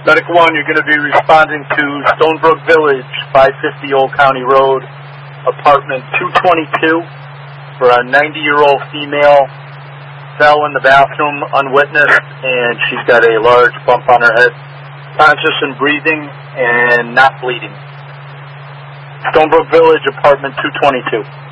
Medical 1, you're going to be responding to Stonebrook Village, 550 Old County Road, apartment 222, for a 90-year-old female. Fell in the bathroom unwitnessed, and she's got a large bump on her head. Conscious and breathing and not bleeding. Stonebrook Village, apartment 222.